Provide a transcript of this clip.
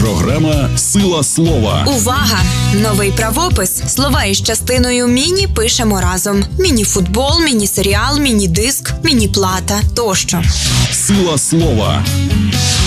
Програма «Сила слова». Увага! Новий правопис. Слова із частиною «міні» пишемо разом. Міні-футбол, міні-серіал, міні-диск, міні-плата тощо. Сила слова.